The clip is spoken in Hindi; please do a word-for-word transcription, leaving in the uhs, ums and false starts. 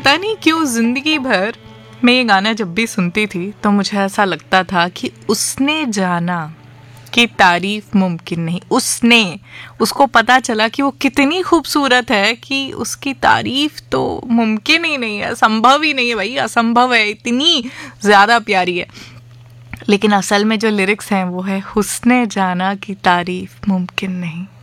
पता नहीं क्यों जिंदगी भर मैं ये गाना जब भी सुनती थी तो मुझे ऐसा लगता था कि उसने जाना कि तारीफ मुमकिन नहीं, उसने उसको पता चला कि वो कितनी खूबसूरत है कि उसकी तारीफ तो मुमकिन ही नहीं है, संभव ही नहीं है भाई, असंभव है, इतनी ज़्यादा प्यारी है। लेकिन असल में जो लिरिक्स हैं वो है हुस्ने जाना की तारीफ मुमकिन नहीं।